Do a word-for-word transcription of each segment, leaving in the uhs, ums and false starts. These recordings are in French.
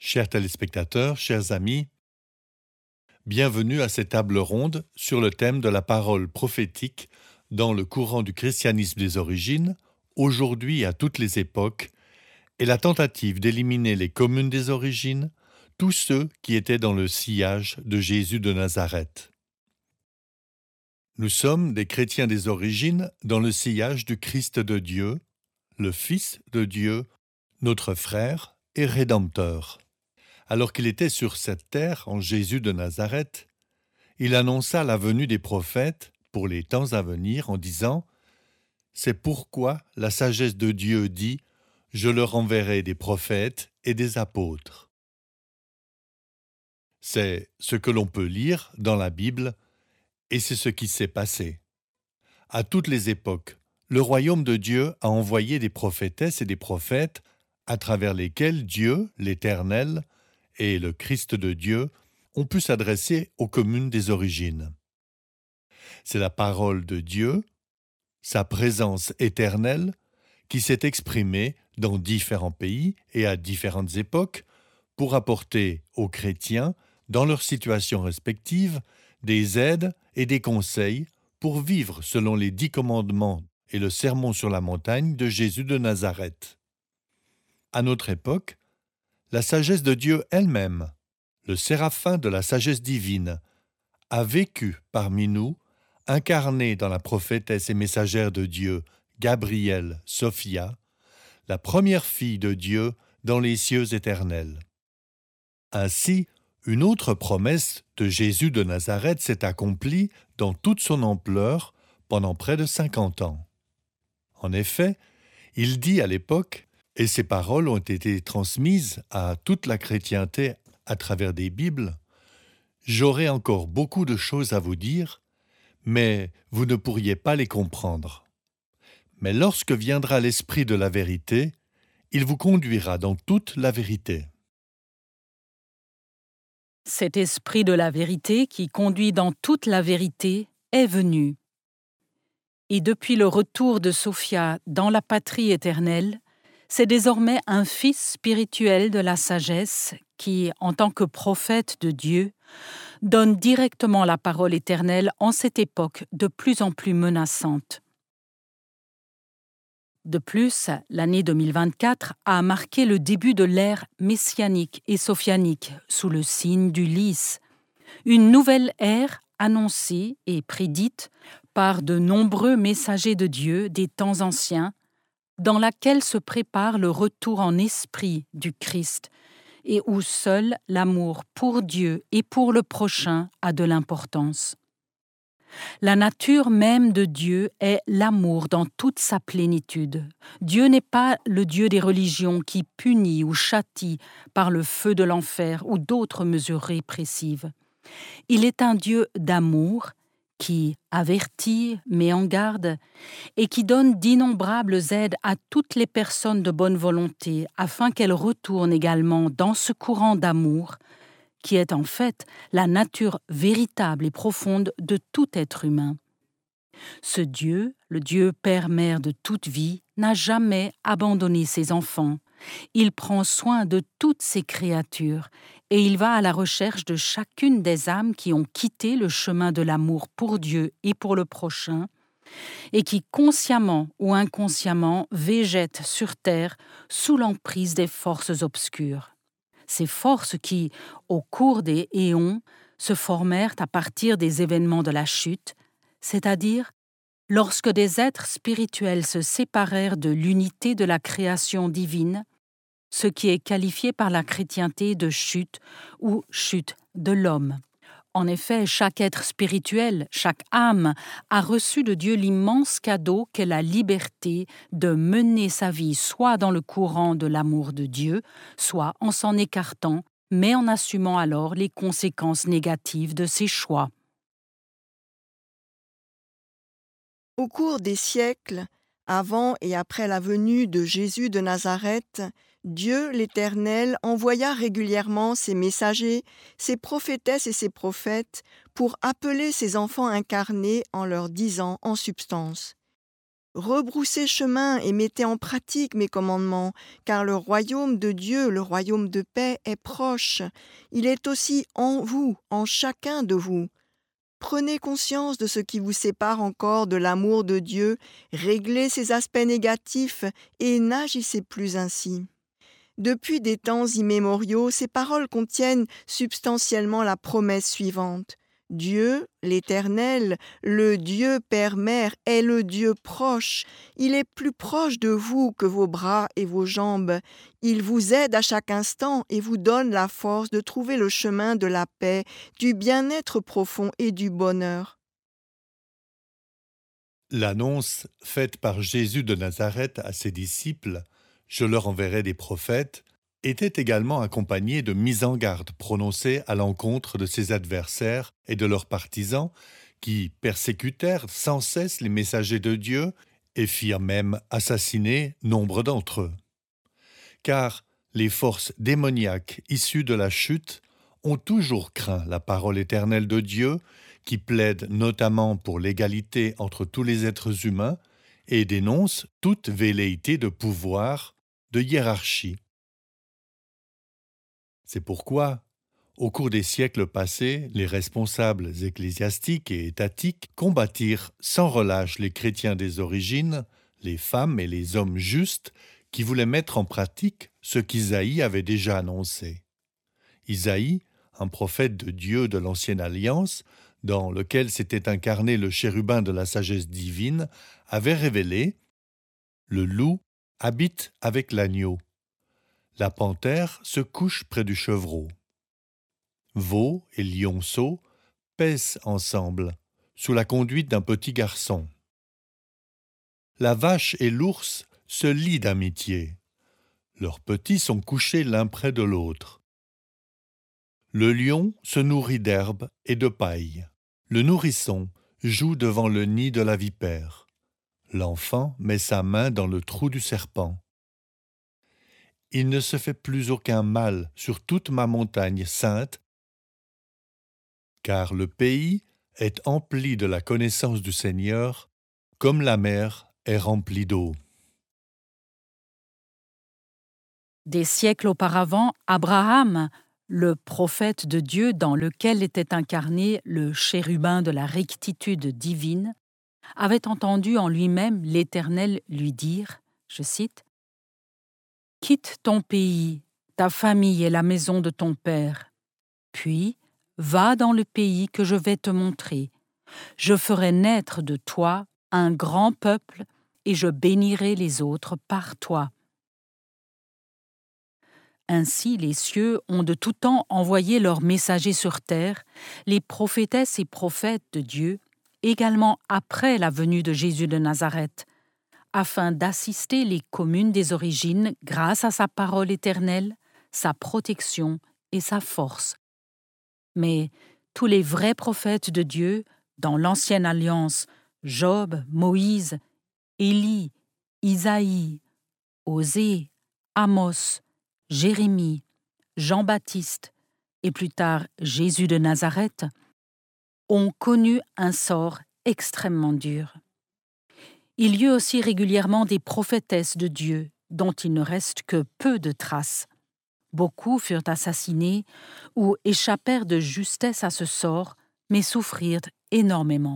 Chers téléspectateurs, chers amis, bienvenue à cette table ronde sur le thème de la parole prophétique dans le courant du christianisme des origines, aujourd'hui et à toutes les époques, et la tentative d'éliminer les communes des origines, tous ceux qui étaient dans le sillage de Jésus de Nazareth. Nous sommes des chrétiens des origines dans le sillage du Christ de Dieu, le Fils de Dieu, notre frère et Rédempteur. Alors qu'il était sur cette terre, en Jésus de Nazareth, il annonça la venue des prophètes pour les temps à venir en disant « C'est pourquoi la sagesse de Dieu dit « Je leur enverrai des prophètes et des apôtres ». C'est ce que l'on peut lire dans la Bible et c'est ce qui s'est passé. À toutes les époques, le royaume de Dieu a envoyé des prophétesses et des prophètes à travers lesquels Dieu, l'Éternel, et le Christ de Dieu ont pu s'adresser aux communes des origines. C'est la parole de Dieu, sa présence éternelle, qui s'est exprimée dans différents pays et à différentes époques pour apporter aux chrétiens, dans leurs situations respectives, des aides et des conseils pour vivre selon les dix commandements et le sermon sur la montagne de Jésus de Nazareth. À notre époque, la sagesse de Dieu elle-même, le séraphin de la sagesse divine, a vécu parmi nous, incarné dans la prophétesse et messagère de Dieu, Gabrielle Sophia, la première fille de Dieu dans les cieux éternels. Ainsi, une autre promesse de Jésus de Nazareth s'est accomplie dans toute son ampleur pendant près de cinquante ans. En effet, il dit à l'époque, et ces paroles ont été transmises à toute la chrétienté à travers des Bibles, « J'aurai encore beaucoup de choses à vous dire, mais vous ne pourriez pas les comprendre. Mais lorsque viendra l'Esprit de la vérité, il vous conduira dans toute la vérité. » Cet esprit de la vérité qui conduit dans toute la vérité est venu. Et depuis le retour de Sophia dans la patrie éternelle, c'est désormais un fils spirituel de la sagesse qui, en tant que prophète de Dieu, donne directement la parole éternelle en cette époque de plus en plus menaçante. De plus, l'année deux mille vingt-quatre a marqué le début de l'ère messianique et sophianique sous le signe du lys, une nouvelle ère annoncée et prédite par de nombreux messagers de Dieu des temps anciens, dans laquelle se prépare le retour en esprit du Christ et où seul l'amour pour Dieu et pour le prochain a de l'importance. La nature même de Dieu est l'amour dans toute sa plénitude. Dieu n'est pas le Dieu des religions qui punit ou châtie par le feu de l'enfer ou d'autres mesures répressives. Il est un Dieu d'amour qui avertit, met en garde et qui donne d'innombrables aides à toutes les personnes de bonne volonté afin qu'elles retournent également dans ce courant d'amour qui est en fait la nature véritable et profonde de tout être humain. Ce Dieu, le Dieu Père-Mère de toute vie, n'a jamais abandonné ses enfants. Il prend soin de toutes ses créatures et il va à la recherche de chacune des âmes qui ont quitté le chemin de l'amour pour Dieu et pour le prochain et qui, consciemment ou inconsciemment, végètent sur terre sous l'emprise des forces obscures. Ces forces qui, au cours des éons, se formèrent à partir des événements de la chute, c'est-à-dire lorsque des êtres spirituels se séparèrent de l'unité de la création divine, ce qui est qualifié par la chrétienté de chute ou chute de l'homme. En effet, chaque être spirituel, chaque âme a reçu de Dieu l'immense cadeau qu'est la liberté de mener sa vie soit dans le courant de l'amour de Dieu, soit en s'en écartant, mais en assumant alors les conséquences négatives de ses choix. Au cours des siècles, avant et après la venue de Jésus de Nazareth, Dieu l'Éternel envoya régulièrement ses messagers, ses prophétesses et ses prophètes pour appeler ses enfants incarnés en leur disant en substance Rebroussez chemin et mettez en pratique mes commandements, car le royaume de Dieu, le royaume de paix, est proche. Il est aussi en vous, en chacun de vous. Prenez conscience de ce qui vous sépare encore de l'amour de Dieu, réglez ces aspects négatifs et n'agissez plus ainsi. Depuis des temps immémoriaux, ces paroles contiennent substantiellement la promesse suivante. Dieu, l'Éternel, le Dieu Père-Mère, est le Dieu proche. Il est plus proche de vous que vos bras et vos jambes. Il vous aide à chaque instant et vous donne la force de trouver le chemin de la paix, du bien-être profond et du bonheur. L'annonce faite par Jésus de Nazareth à ses disciples, « Je leur enverrai des prophètes », était également accompagnée de mises en garde prononcées à l'encontre de ses adversaires et de leurs partisans qui persécutèrent sans cesse les messagers de Dieu et firent même assassiner nombre d'entre eux. Car les forces démoniaques issues de la chute ont toujours craint la parole éternelle de Dieu qui plaide notamment pour l'égalité entre tous les êtres humains et dénonce toute velléité de pouvoir, de hiérarchie. C'est pourquoi, au cours des siècles passés, les responsables ecclésiastiques et étatiques combattirent sans relâche les chrétiens des origines, les femmes et les hommes justes qui voulaient mettre en pratique ce qu'Isaïe avait déjà annoncé. Isaïe, un prophète de Dieu de l'Ancienne Alliance, dans lequel s'était incarné le chérubin de la sagesse divine, avait révélé « Le loup habite avec l'agneau. La panthère se couche près du chevreau. Veau et lionceau paissent ensemble, sous la conduite d'un petit garçon. La vache et l'ours se lient d'amitié. Leurs petits sont couchés l'un près de l'autre. Le lion se nourrit d'herbe et de paille. Le nourrisson joue devant le nid de la vipère. L'enfant met sa main dans le trou du serpent. Il ne se fait plus aucun mal sur toute ma montagne sainte, car le pays est empli de la connaissance du Seigneur, comme la mer est remplie d'eau. » Des siècles auparavant, Abraham, le prophète de Dieu dans lequel était incarné le chérubin de la rectitude divine, avait entendu en lui-même l'Éternel lui dire, je cite, « Quitte ton pays, ta famille et la maison de ton père, puis va dans le pays que je vais te montrer. Je ferai naître de toi un grand peuple et je bénirai les autres par toi. » Ainsi les cieux ont de tout temps envoyé leurs messagers sur terre, les prophétesses et prophètes de Dieu, également après la venue de Jésus de Nazareth, afin d'assister les communes des origines grâce à sa parole éternelle, sa protection et sa force. Mais tous les vrais prophètes de Dieu, dans l'Ancienne Alliance, Job, Moïse, Élie, Isaïe, Osée, Amos, Jérémie, Jean-Baptiste et plus tard Jésus de Nazareth, ont connu un sort extrêmement dur. Il y eut aussi régulièrement des prophétesses de Dieu dont il ne reste que peu de traces. Beaucoup furent assassinés ou échappèrent de justesse à ce sort, mais souffrirent énormément.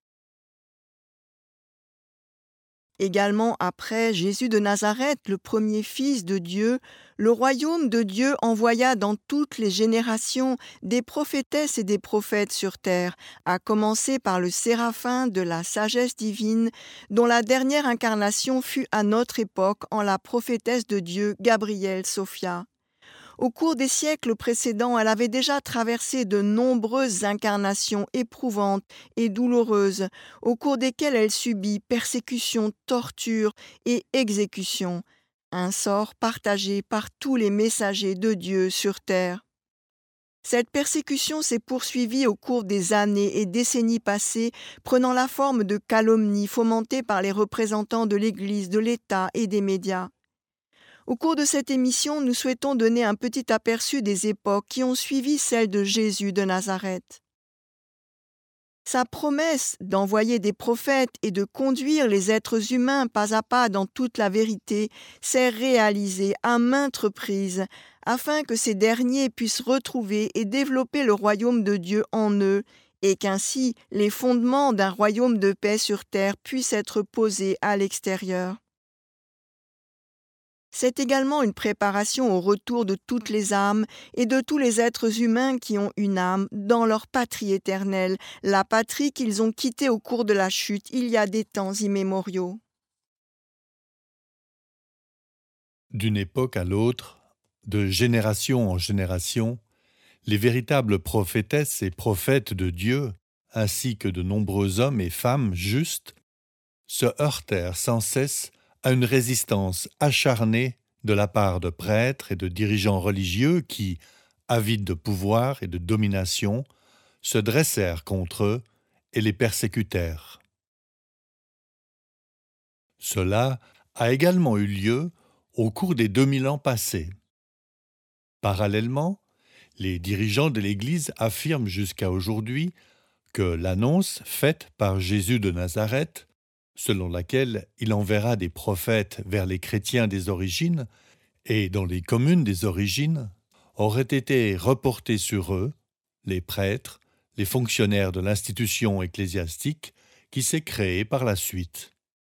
Également après Jésus de Nazareth, le premier Fils de Dieu, le royaume de Dieu envoya dans toutes les générations des prophétesses et des prophètes sur terre, à commencer par le séraphin de la sagesse divine, dont la dernière incarnation fut à notre époque en la prophétesse de Dieu Gabrielle Sophia. Au cours des siècles précédents, elle avait déjà traversé de nombreuses incarnations éprouvantes et douloureuses, au cours desquelles elle subit persécutions, tortures et exécutions, un sort partagé par tous les messagers de Dieu sur terre. Cette persécution s'est poursuivie au cours des années et décennies passées, prenant la forme de calomnies fomentées par les représentants de l'Église, de l'État et des médias. Au cours de cette émission, nous souhaitons donner un petit aperçu des époques qui ont suivi celle de Jésus de Nazareth. Sa promesse d'envoyer des prophètes et de conduire les êtres humains pas à pas dans toute la vérité s'est réalisée à maintes reprises afin que ces derniers puissent retrouver et développer le royaume de Dieu en eux et qu'ainsi les fondements d'un royaume de paix sur terre puissent être posés à l'extérieur. C'est également une préparation au retour de toutes les âmes et de tous les êtres humains qui ont une âme dans leur patrie éternelle, la patrie qu'ils ont quittée au cours de la chute il y a des temps immémoriaux. D'une époque à l'autre, de génération en génération, les véritables prophétesses et prophètes de Dieu, ainsi que de nombreux hommes et femmes justes, se heurtèrent sans cesse à une résistance acharnée de la part de prêtres et de dirigeants religieux qui, avides de pouvoir et de domination, se dressèrent contre eux et les persécutèrent. Cela a également eu lieu au cours des deux mille ans passés. Parallèlement, les dirigeants de l'Église affirment jusqu'à aujourd'hui que l'annonce faite par Jésus de Nazareth, selon laquelle il enverra des prophètes vers les chrétiens des origines et dans les communes des origines, aurait été reportée sur eux, les prêtres, les fonctionnaires de l'institution ecclésiastique qui s'est créée par la suite.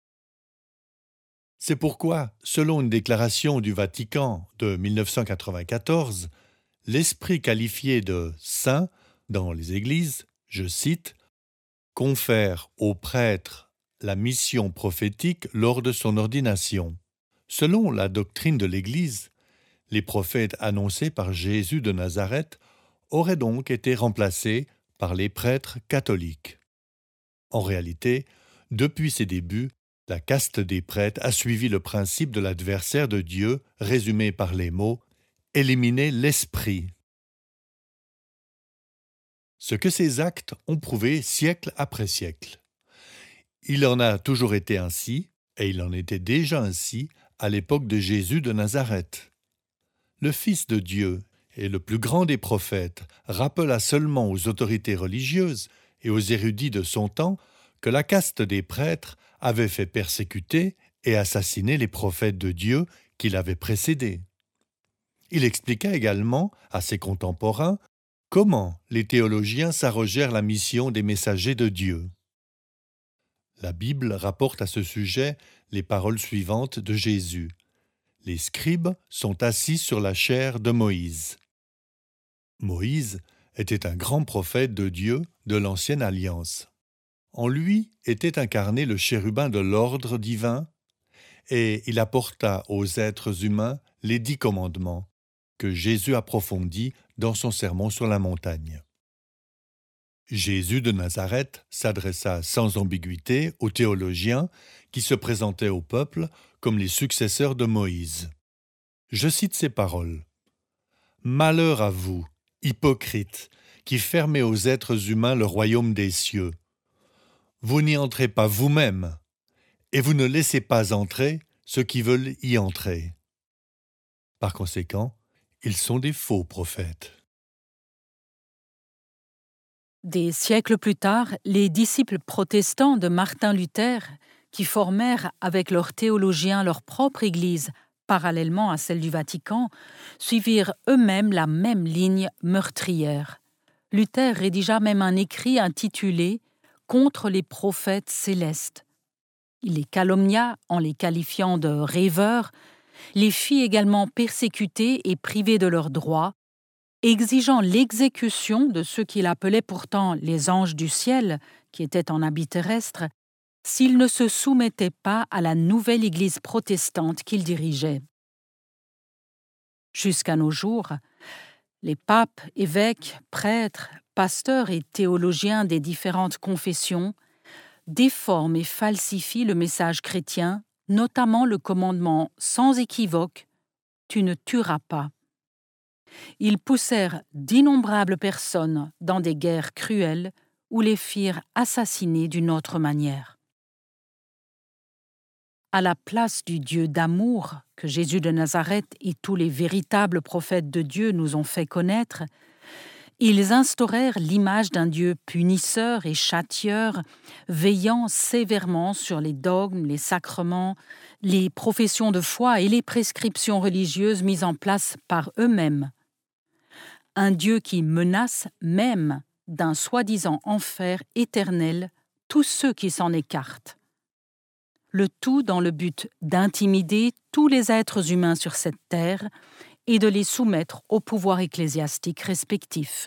C'est pourquoi, selon une déclaration du Vatican de mille neuf cent quatre-vingt-quatorze, l'esprit qualifié de « saint » dans les églises, je cite, « confère aux prêtres la mission prophétique lors de son ordination. Selon la doctrine de l'Église, les prophètes annoncés par Jésus de Nazareth auraient donc été remplacés par les prêtres catholiques. En réalité, depuis ses débuts, la caste des prêtres a suivi le principe de l'adversaire de Dieu, résumé par les mots « éliminer l'esprit ». Ce que ces actes ont prouvé siècle après siècle. Il en a toujours été ainsi, et il en était déjà ainsi à l'époque de Jésus de Nazareth. Le Fils de Dieu et le plus grand des prophètes rappela seulement aux autorités religieuses et aux érudits de son temps que la caste des prêtres avait fait persécuter et assassiner les prophètes de Dieu qui l'avaient précédé. Il expliqua également à ses contemporains comment les théologiens s'arrogèrent la mission des messagers de Dieu. La Bible rapporte à ce sujet les paroles suivantes de Jésus. « Les scribes sont assis sur la chaire de Moïse. » Moïse était un grand prophète de Dieu de l'Ancienne Alliance. En lui était incarné le chérubin de l'ordre divin, et il apporta aux êtres humains les dix commandements que Jésus approfondit dans son sermon sur la montagne. Jésus de Nazareth s'adressa sans ambiguïté aux théologiens qui se présentaient au peuple comme les successeurs de Moïse. Je cite ces paroles. « Malheur à vous, hypocrites, qui fermez aux êtres humains le royaume des cieux. Vous n'y entrez pas vous-même, et vous ne laissez pas entrer ceux qui veulent y entrer. » Par conséquent, ils sont des faux prophètes. Des siècles plus tard, les disciples protestants de Martin Luther, qui formèrent avec leurs théologiens leur propre Église, parallèlement à celle du Vatican, suivirent eux-mêmes la même ligne meurtrière. Luther rédigea même un écrit intitulé « Contre les prophètes célestes ». Il les calomnia en les qualifiant de rêveurs, les fit également persécuter et priver de leurs droits, exigeant l'exécution de ceux qu'il appelait pourtant les anges du ciel, qui étaient en habit terrestre, s'ils ne se soumettaient pas à la nouvelle Église protestante qu'il dirigeait. Jusqu'à nos jours, les papes, évêques, prêtres, pasteurs et théologiens des différentes confessions déforment et falsifient le message chrétien, notamment le commandement sans équivoque « Tu ne tueras pas ». Ils poussèrent d'innombrables personnes dans des guerres cruelles ou les firent assassiner d'une autre manière. À la place du Dieu d'amour que Jésus de Nazareth et tous les véritables prophètes de Dieu nous ont fait connaître, Ils instaurèrent l'image d'un Dieu punisseur et châtieur, veillant sévèrement sur les dogmes, les sacrements, les professions de foi et les prescriptions religieuses mises en place par eux-mêmes. Un Dieu qui menace même d'un soi-disant enfer éternel tous ceux qui s'en écartent. Le tout dans le but d'intimider tous les êtres humains sur cette terre et de les soumettre au pouvoir ecclésiastique respectif.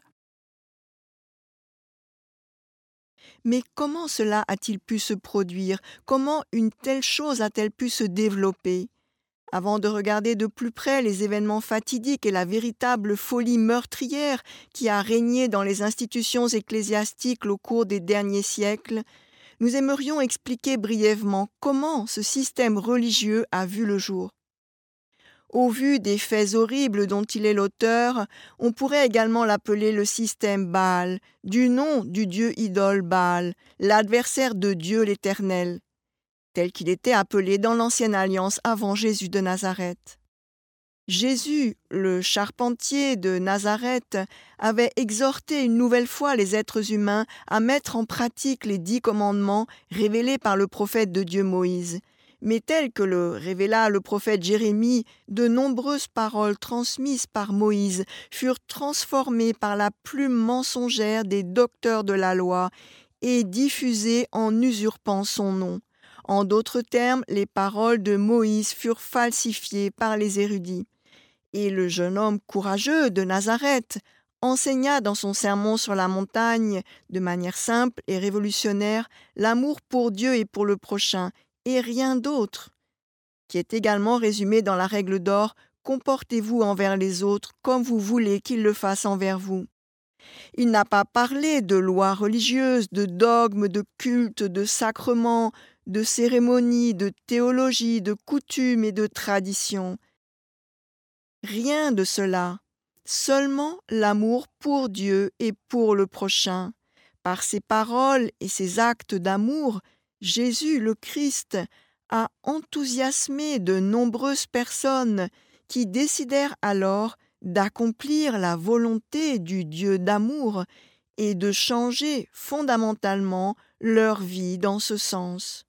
Mais comment cela a-t-il pu se produire? Comment une telle chose a-t-elle pu se développer? Avant de regarder de plus près les événements fatidiques et la véritable folie meurtrière qui a régné dans les institutions ecclésiastiques au cours des derniers siècles, nous aimerions expliquer brièvement comment ce système religieux a vu le jour. Au vu des faits horribles dont il est l'auteur, on pourrait également l'appeler le système Baal, du nom du dieu idole Baal, l'adversaire de Dieu l'Éternel, tel qu'il était appelé dans l'Ancienne Alliance avant Jésus de Nazareth. Jésus, le charpentier de Nazareth, avait exhorté une nouvelle fois les êtres humains à mettre en pratique les dix commandements révélés par le prophète de Dieu Moïse. Mais tel que le révéla le prophète Jérémie, de nombreuses paroles transmises par Moïse furent transformées par la plume mensongère des docteurs de la loi et diffusées en usurpant son nom. En d'autres termes, les paroles de Moïse furent falsifiées par les érudits. Et le jeune homme courageux de Nazareth enseigna dans son sermon sur la montagne, de manière simple et révolutionnaire, l'amour pour Dieu et pour le prochain, et rien d'autre, qui est également résumé dans la règle d'or « Comportez-vous envers les autres comme vous voulez qu'ils le fassent envers vous ». Il n'a pas parlé de lois religieuses, de dogmes, de cultes, de sacrements, de cérémonies, de théologie, de coutumes et de traditions. Rien de cela, seulement l'amour pour Dieu et pour le prochain. Par ses paroles et ses actes d'amour, Jésus le Christ a enthousiasmé de nombreuses personnes qui décidèrent alors d'accomplir la volonté du Dieu d'amour et de changer fondamentalement leur vie dans ce sens.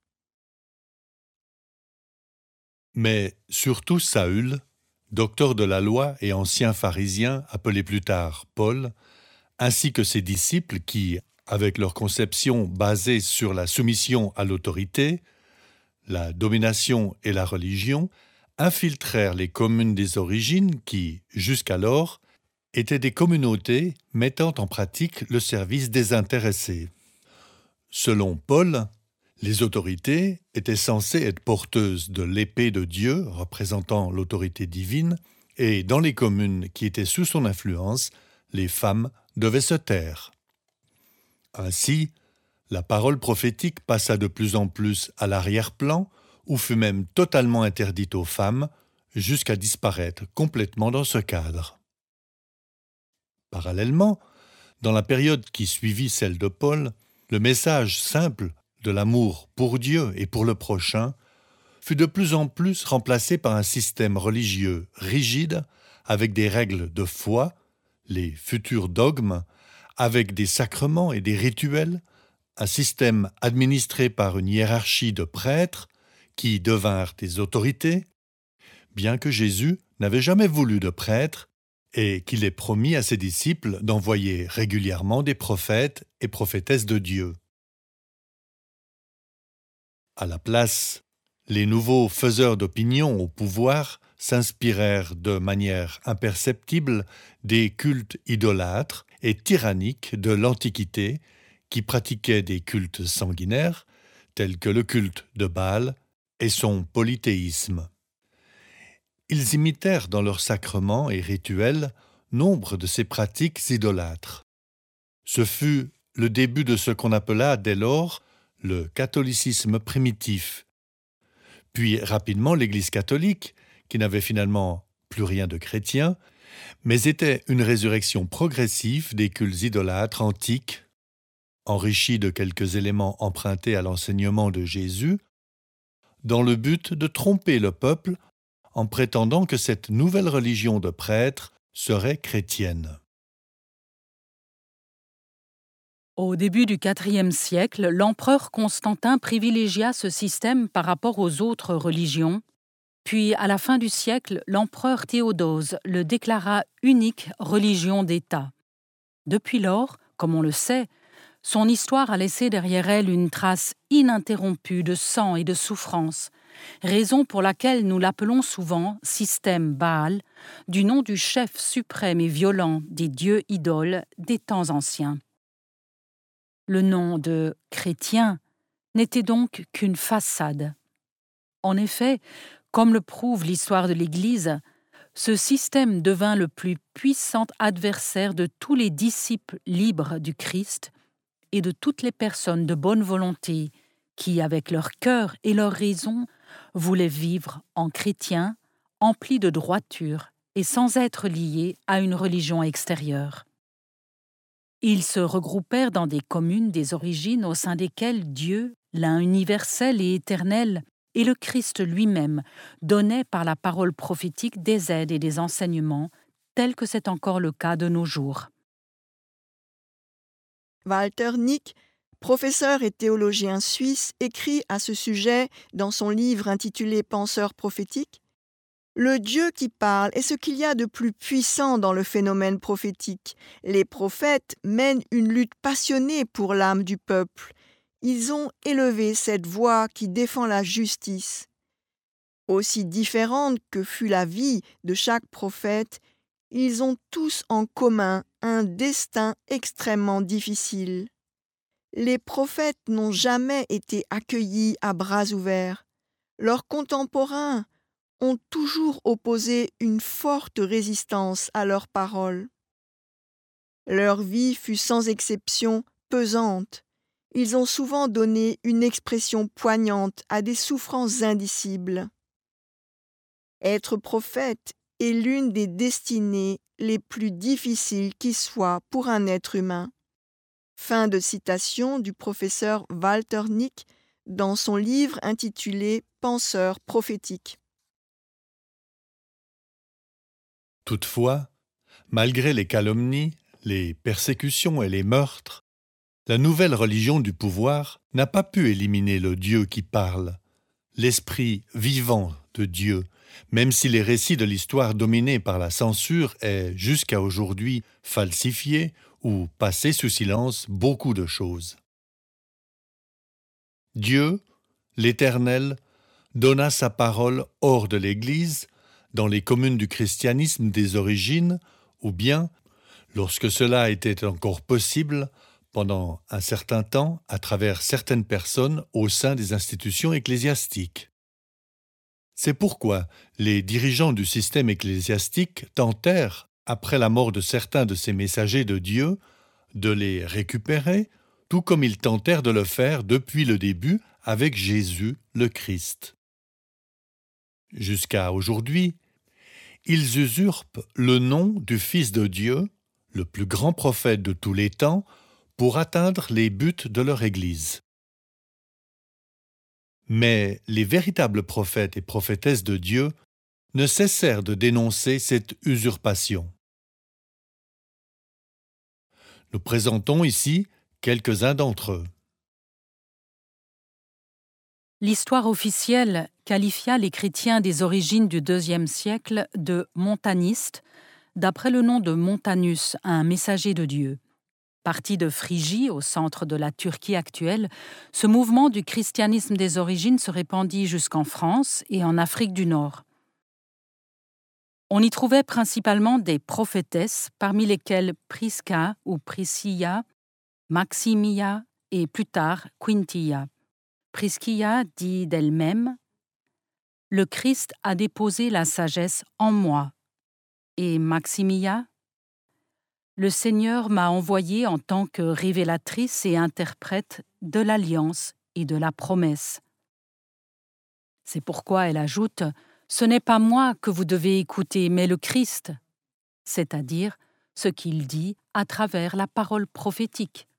Mais surtout Saül, docteur de la loi et ancien pharisien appelé plus tard Paul, ainsi que ses disciples qui, avec leur conception basée sur la soumission à l'autorité, la domination et la religion, infiltrèrent les communes des origines qui, jusqu'alors, étaient des communautés mettant en pratique le service désintéressé. Selon Paul, les autorités étaient censées être porteuses de l'épée de Dieu, représentant l'autorité divine, et dans les communes qui étaient sous son influence, les femmes devaient se taire. Ainsi, la parole prophétique passa de plus en plus à l'arrière-plan, ou fut même totalement interdite aux femmes, jusqu'à disparaître complètement dans ce cadre. Parallèlement, dans la période qui suivit celle de Paul, le message simple de l'amour pour Dieu et pour le prochain fut de plus en plus remplacé par un système religieux rigide, avec des règles de foi, les futurs dogmes, avec des sacrements et des rituels, un système administré par une hiérarchie de prêtres qui devinrent des autorités, bien que Jésus n'avait jamais voulu de prêtres et qu'il ait promis à ses disciples d'envoyer régulièrement des prophètes et prophétesses de Dieu. À la place, les nouveaux faiseurs d'opinion au pouvoir s'inspirèrent de manière imperceptible des cultes idolâtres et tyranniques de l'Antiquité qui pratiquaient des cultes sanguinaires, tels que le culte de Baal et son polythéisme. Ils imitèrent dans leurs sacrements et rituels nombre de ces pratiques idolâtres. Ce fut le début de ce qu'on appela dès lors le catholicisme primitif, puis rapidement l'Église catholique, qui n'avait finalement plus rien de chrétien, mais était une résurrection progressive des cultes idolâtres antiques, enrichis de quelques éléments empruntés à l'enseignement de Jésus, dans le but de tromper le peuple en prétendant que cette nouvelle religion de prêtres serait chrétienne. Au début du quatrième siècle, l'empereur Constantin privilégia ce système par rapport aux autres religions. Puis, à la fin du siècle, l'empereur Théodose le déclara unique religion d'État. Depuis lors, comme on le sait, son histoire a laissé derrière elle une trace ininterrompue de sang et de souffrance, raison pour laquelle nous l'appelons souvent système Baal, du nom du chef suprême et violent des dieux idoles des temps anciens. Le nom de chrétien n'était donc qu'une façade. En effet, comme le prouve l'histoire de l'Église, ce système devint le plus puissant adversaire de tous les disciples libres du Christ et de toutes les personnes de bonne volonté qui, avec leur cœur et leur raison, voulaient vivre en chrétiens, emplis de droiture et sans être liés à une religion extérieure. Ils se regroupèrent dans des communes des origines au sein desquelles Dieu, l'un universel et éternel, et le Christ lui-même donnaient par la parole prophétique des aides et des enseignements, tel que c'est encore le cas de nos jours. Walter Nick, professeur et théologien suisse, écrit à ce sujet dans son livre intitulé « Penseurs prophétiques ». Le Dieu qui parle est ce qu'il y a de plus puissant dans le phénomène prophétique. Les prophètes mènent une lutte passionnée pour l'âme du peuple. Ils ont élevé cette voix qui défend la justice. Aussi différente que fut la vie de chaque prophète, ils ont tous en commun un destin extrêmement difficile. Les prophètes n'ont jamais été accueillis à bras ouverts. Leurs contemporains ont toujours opposé une forte résistance à leurs paroles. Leur vie fut sans exception pesante. Ils ont souvent donné une expression poignante à des souffrances indicibles. Être prophète est l'une des destinées les plus difficiles qui soient pour un être humain. Fin de citation du professeur Walter Nick dans son livre intitulé « Penseurs prophétiques ». Toutefois, malgré les calomnies, les persécutions et les meurtres, la nouvelle religion du pouvoir n'a pas pu éliminer le Dieu qui parle, l'esprit vivant de Dieu, même si les récits de l'histoire dominés par la censure aient jusqu'à aujourd'hui falsifié ou passé sous silence beaucoup de choses. Dieu, l'Éternel, donna sa parole hors de l'Église, dans les communes du christianisme des origines, ou bien, lorsque cela était encore possible, pendant un certain temps à travers certaines personnes au sein des institutions ecclésiastiques. C'est pourquoi les dirigeants du système ecclésiastique tentèrent, après la mort de certains de ces messagers de Dieu, de les récupérer, tout comme ils tentèrent de le faire depuis le début avec Jésus le Christ. Jusqu'à aujourd'hui, ils usurpent le nom du Fils de Dieu, le plus grand prophète de tous les temps, pour atteindre les buts de leur Église. Mais les véritables prophètes et prophétesses de Dieu ne cessèrent de dénoncer cette usurpation. Nous présentons ici quelques-uns d'entre eux. L'histoire officielle qualifia les chrétiens des origines du deuxième siècle de montanistes, d'après le nom de Montanus, un messager de Dieu. Parti de Phrygie, au centre de la Turquie actuelle, ce mouvement du christianisme des origines se répandit jusqu'en France et en Afrique du Nord. On y trouvait principalement des prophétesses, parmi lesquelles Prisca ou Priscilla, Maximia et plus tard Quintilla. Priscilla dit d'elle-même « Le Christ a déposé la sagesse en moi » et Maximilla « Le Seigneur m'a envoyé en tant que révélatrice et interprète de l'alliance et de la promesse. » C'est pourquoi elle ajoute « Ce n'est pas moi que vous devez écouter, mais le Christ », c'est-à-dire ce qu'il dit à travers la parole prophétique.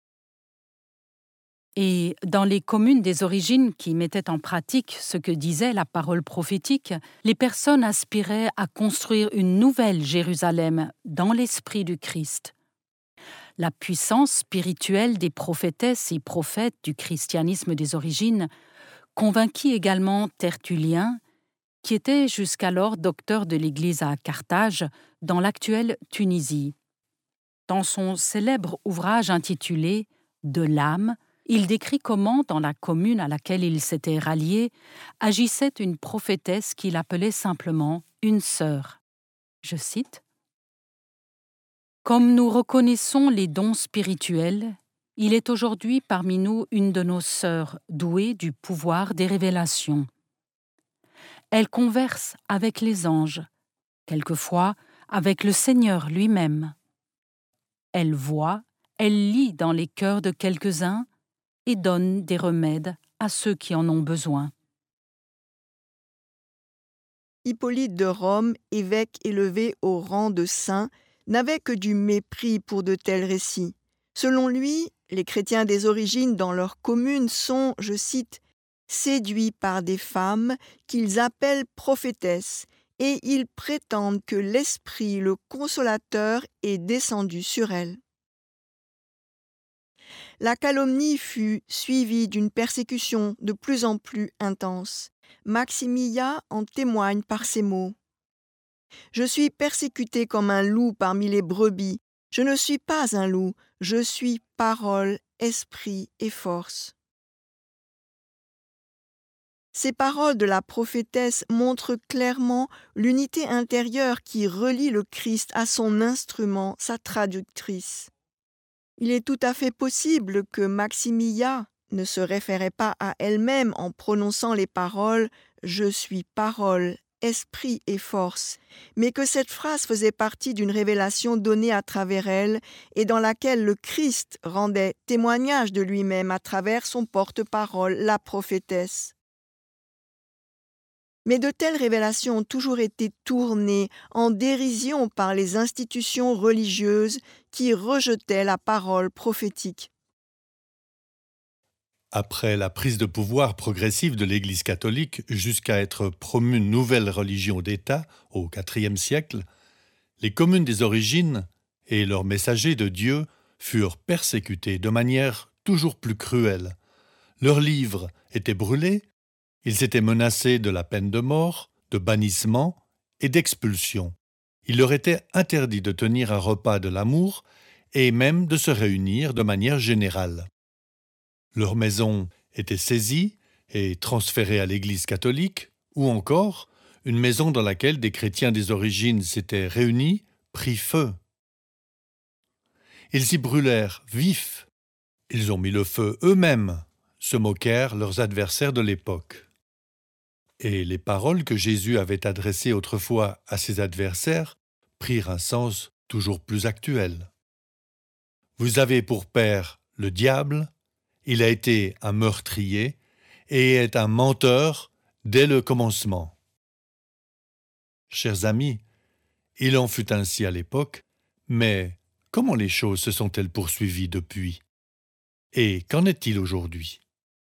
Et dans les communes des origines qui mettaient en pratique ce que disait la parole prophétique, les personnes aspiraient à construire une nouvelle Jérusalem dans l'esprit du Christ. La puissance spirituelle des prophétesses et prophètes du christianisme des origines convainquit également Tertullien, qui était jusqu'alors docteur de l'Église à Carthage, dans l'actuelle Tunisie. Dans son célèbre ouvrage intitulé « De l'âme », il décrit comment, dans la commune à laquelle il s'était rallié, agissait une prophétesse qu'il appelait simplement une sœur. Je cite : « Comme nous reconnaissons les dons spirituels, il est aujourd'hui parmi nous une de nos sœurs douée du pouvoir des révélations. Elle converse avec les anges, quelquefois avec le Seigneur lui-même. Elle voit, elle lit dans les cœurs de quelques-uns et donne des remèdes à ceux qui en ont besoin. » Hippolyte de Rome, évêque élevé au rang de saint, n'avait que du mépris pour de tels récits. Selon lui, les chrétiens des origines dans leur commune sont, je cite, « séduits par des femmes qu'ils appellent prophétesses, et ils prétendent que l'Esprit, le Consolateur, est descendu sur elles. » La calomnie fut suivie d'une persécution de plus en plus intense. Maximilla en témoigne par ces mots. « Je suis persécuté comme un loup parmi les brebis. Je ne suis pas un loup, je suis parole, esprit et force. » Ces paroles de la prophétesse montrent clairement l'unité intérieure qui relie le Christ à son instrument, sa traductrice. Il est tout à fait possible que Maximilla ne se référait pas à elle-même en prononçant les paroles « Je suis parole, esprit et force », mais que cette phrase faisait partie d'une révélation donnée à travers elle et dans laquelle le Christ rendait témoignage de lui-même à travers son porte-parole, la prophétesse. Mais de telles révélations ont toujours été tournées en dérision par les institutions religieuses qui rejetaient la parole prophétique. Après la prise de pouvoir progressive de l'Église catholique jusqu'à être promue une nouvelle religion d'État au quatrième siècle, les communes des origines et leurs messagers de Dieu furent persécutés de manière toujours plus cruelle. Leurs livres étaient brûlés, ils étaient menacés de la peine de mort, de bannissement et d'expulsion. Il leur était interdit de tenir un repas de l'amour et même de se réunir de manière générale. Leurs maisons étaient saisies et transférées à l'Église catholique, ou encore une maison dans laquelle des chrétiens des origines s'étaient réunis prit feu. Ils y brûlèrent vifs. Ils ont mis le feu eux-mêmes, se moquèrent leurs adversaires de l'époque. Et les paroles que Jésus avait adressées autrefois à ses adversaires prirent un sens toujours plus actuel. Vous avez pour père le diable, il a été un meurtrier et est un menteur dès le commencement. Chers amis, il en fut ainsi à l'époque, mais comment les choses se sont-elles poursuivies depuis? Et qu'en est-il aujourd'hui?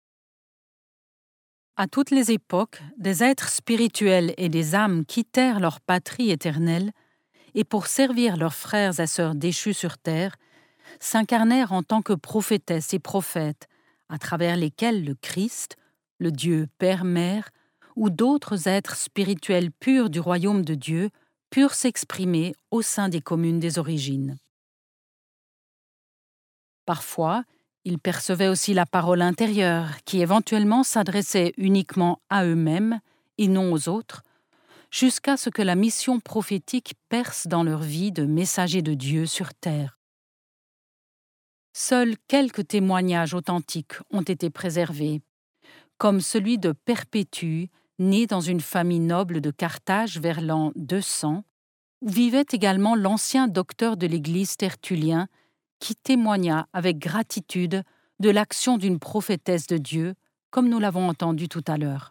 À toutes les époques, des êtres spirituels et des âmes quittèrent leur patrie éternelle et pour servir leurs frères et sœurs déchus sur terre, s'incarnèrent en tant que prophétesses et prophètes, à travers lesquels le Christ, le Dieu Père-Mère, ou d'autres êtres spirituels purs du royaume de Dieu purent s'exprimer au sein des communes des origines. Parfois, ils percevaient aussi la parole intérieure, qui éventuellement s'adressait uniquement à eux-mêmes et non aux autres, jusqu'à ce que la mission prophétique perce dans leur vie de messagers de Dieu sur terre. Seuls quelques témoignages authentiques ont été préservés, comme celui de Perpétue, né dans une famille noble de Carthage vers l'an deux cents, où vivait également l'ancien docteur de l'Église Tertullien, qui témoigna avec gratitude de l'action d'une prophétesse de Dieu, comme nous l'avons entendu tout à l'heure.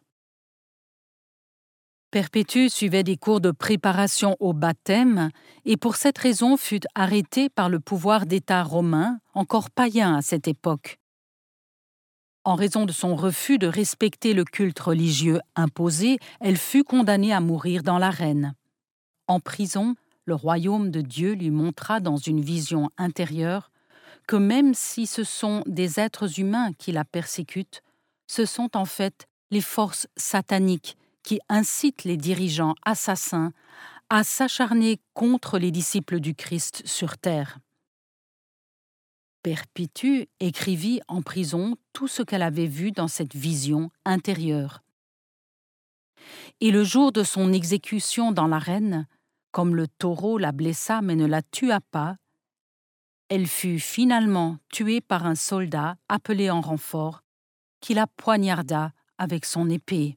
Perpétue suivait des cours de préparation au baptême et pour cette raison fut arrêtée par le pouvoir d'État romain, encore païen à cette époque. En raison de son refus de respecter le culte religieux imposé, elle fut condamnée à mourir dans l'arène. En prison, le royaume de Dieu lui montra dans une vision intérieure que même si ce sont des êtres humains qui la persécutent, ce sont en fait les forces sataniques qui incitent les dirigeants assassins à s'acharner contre les disciples du Christ sur terre. Perpétue écrivit en prison tout ce qu'elle avait vu dans cette vision intérieure. Et le jour de son exécution dans l'arène, comme le taureau la blessa mais ne la tua pas, elle fut finalement tuée par un soldat appelé en renfort, qui la poignarda avec son épée.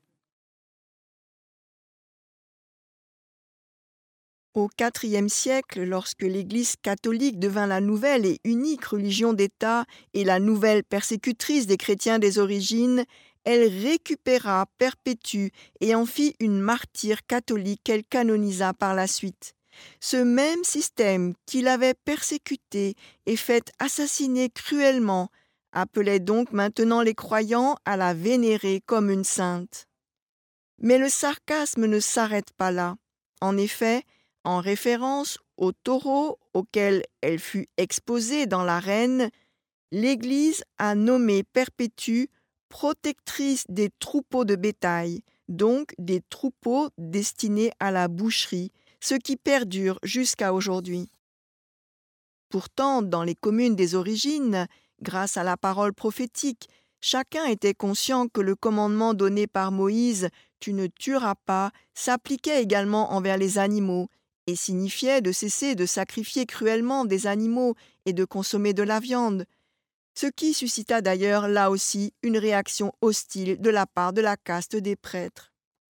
Au quatrième siècle, lorsque l'Église catholique devint la nouvelle et unique religion d'État et la nouvelle persécutrice des chrétiens des origines, elle récupéra Perpétue et en fit une martyre catholique qu'elle canonisa par la suite. Ce même système qui l'avait persécutée et fait assassiner cruellement appelait donc maintenant les croyants à la vénérer comme une sainte. Mais le sarcasme ne s'arrête pas là. En effet, en référence au taureau auquel elle fut exposée dans l'arène, l'Église a nommé Perpétue protectrice des troupeaux de bétail, donc des troupeaux destinés à la boucherie, ce qui perdure jusqu'à aujourd'hui. Pourtant, dans les communes des origines, grâce à la parole prophétique, chacun était conscient que le commandement donné par Moïse « Tu ne tueras pas » s'appliquait également envers les animaux et signifiait de cesser de sacrifier cruellement des animaux et de consommer de la viande, ce qui suscita d'ailleurs là aussi une réaction hostile de la part de la caste des prêtres.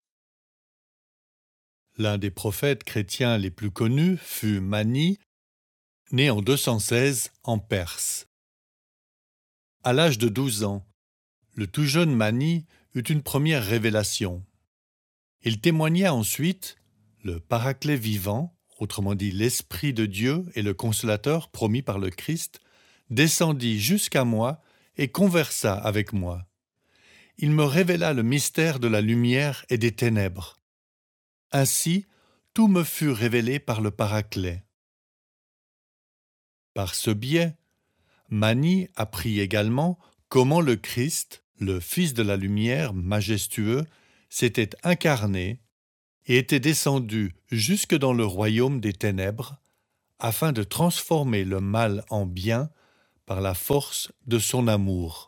L'un des prophètes chrétiens les plus connus fut Mani, né en deux cent seize en Perse. À l'âge de douze ans, le tout jeune Mani eut une première révélation. Il témoigna ensuite, le Paraclet vivant, autrement dit l'Esprit de Dieu et le Consolateur promis par le Christ, descendit jusqu'à moi et conversa avec moi. Il me révéla le mystère de la lumière et des ténèbres. Ainsi, tout me fut révélé par le Paraclet. Par ce biais, Mani apprit également comment le Christ, le Fils de la lumière majestueux, s'était incarné et était descendu jusque dans le royaume des ténèbres, afin de transformer le mal en bien par la force de son amour.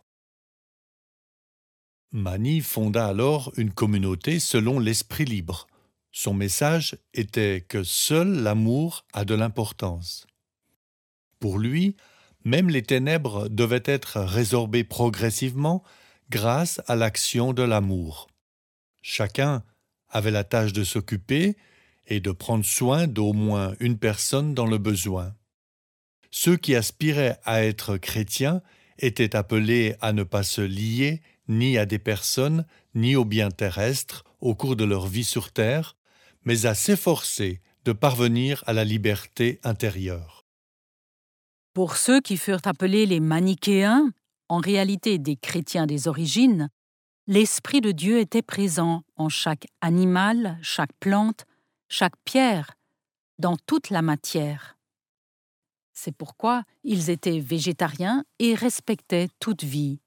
Mani fonda alors une communauté selon l'esprit libre. Son message était que seul l'amour a de l'importance. Pour lui, même les ténèbres devaient être résorbées progressivement grâce à l'action de l'amour. Chacun avait la tâche de s'occuper et de prendre soin d'au moins une personne dans le besoin. Ceux qui aspiraient à être chrétiens étaient appelés à ne pas se lier ni à des personnes ni aux biens terrestres au cours de leur vie sur terre, mais à s'efforcer de parvenir à la liberté intérieure. Pour ceux qui furent appelés les manichéens, en réalité des chrétiens des origines, l'Esprit de Dieu était présent en chaque animal, chaque plante, chaque pierre, dans toute la matière. C'est pourquoi ils étaient végétariens et respectaient toute vie.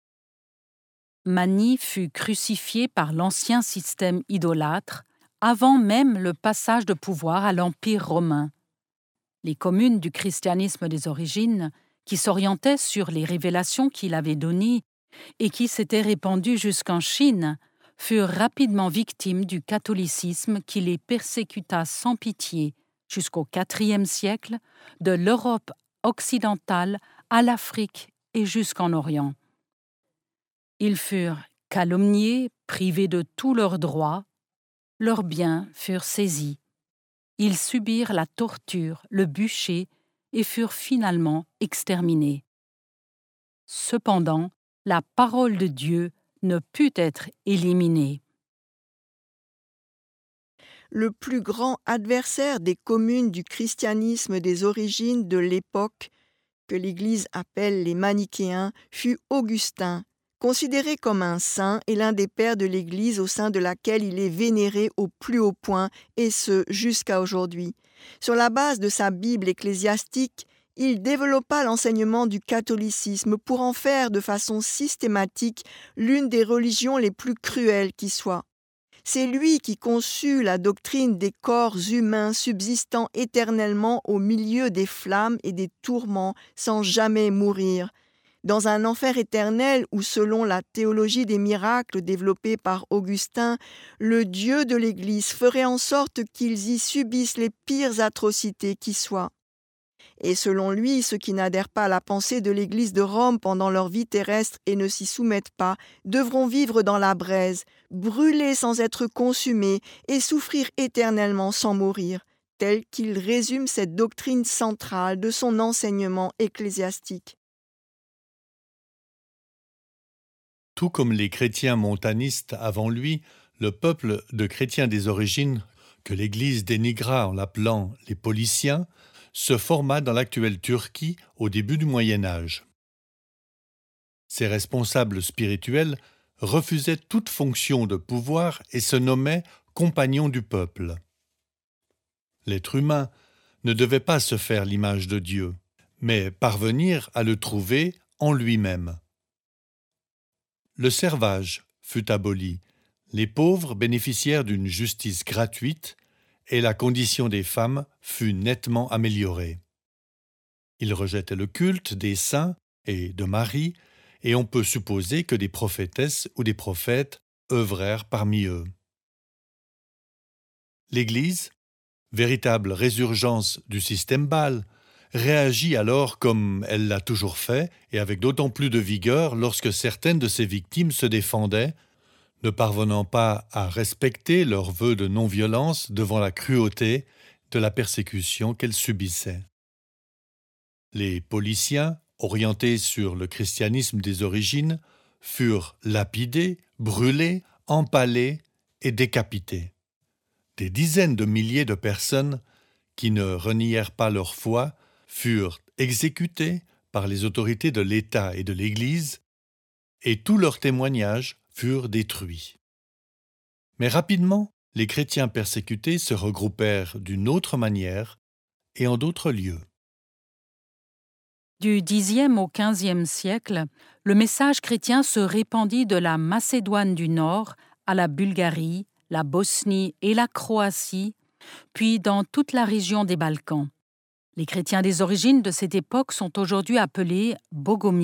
Mani fut crucifié par l'ancien système idolâtre avant même le passage de pouvoir à l'Empire romain. Les communes du christianisme des origines, qui s'orientaient sur les révélations qu'il avait données et qui s'étaient répandues jusqu'en Chine, furent rapidement victimes du catholicisme qui les persécuta sans pitié jusqu'au quatrième siècle, de l'Europe occidentale à l'Afrique et jusqu'en Orient. Ils furent calomniés, privés de tous leurs droits, leurs biens furent saisis. Ils subirent la torture, le bûcher et furent finalement exterminés. Cependant, la parole de Dieu ne put être éliminée. Le plus grand adversaire des communes du christianisme des origines de l'époque, que l'Église appelle les manichéens, fut Augustin, considéré comme un saint et l'un des pères de l'Église au sein de laquelle il est vénéré au plus haut point, et ce jusqu'à aujourd'hui. Sur la base de sa Bible ecclésiastique, Il développa l'enseignement du catholicisme pour en faire de façon systématique l'une des religions les plus cruelles qui soient. C'est lui qui conçut la doctrine des corps humains subsistant éternellement au milieu des flammes et des tourments sans jamais mourir, dans un enfer éternel où, selon la théologie des miracles développée par Augustin, le Dieu de l'Église ferait en sorte qu'ils y subissent les pires atrocités qui soient. Et selon lui, ceux qui n'adhèrent pas à la pensée de l'Église de Rome pendant leur vie terrestre et ne s'y soumettent pas, devront vivre dans la braise, brûler sans être consumés et souffrir éternellement sans mourir, tel qu'il résume cette doctrine centrale de son enseignement ecclésiastique. Tout comme les chrétiens montanistes avant lui, le peuple de chrétiens des origines, que l'Église dénigra en l'appelant les Pauliciens, se forma dans l'actuelle Turquie au début du Moyen Âge. Ces responsables spirituels refusaient toute fonction de pouvoir et se nommaient compagnons du peuple. L'être humain ne devait pas se faire l'image de Dieu, mais parvenir à le trouver en lui-même. Le servage fut aboli, les pauvres bénéficièrent d'une justice gratuite et la condition des femmes fut nettement améliorée. Ils rejetaient le culte des saints et de Marie, et on peut supposer que des prophétesses ou des prophètes œuvrèrent parmi eux. L'Église, véritable résurgence du système Baal, réagit alors comme elle l'a toujours fait, et avec d'autant plus de vigueur lorsque certaines de ses victimes se défendaient, ne parvenant pas à respecter leurs vœux de non-violence devant la cruauté de la persécution qu'elles subissaient. Les Pauliciens, orientés sur le christianisme des origines, furent lapidés, brûlés, empalés et décapités. Des dizaines de milliers de personnes qui ne renièrent pas leur foi furent exécutées par les autorités de l'État et de l'Église, et tous leurs témoignages furent détruits. Mais rapidement, les chrétiens persécutés se regroupèrent d'une autre manière et en d'autres lieux. Du dixième au quinzième siècle, le message chrétien se répandit de la Macédoine du Nord à la Bulgarie, la Bosnie et la Croatie, puis dans toute la région des Balkans. Les chrétiens des origines de cette époque sont aujourd'hui appelés Bogomirs.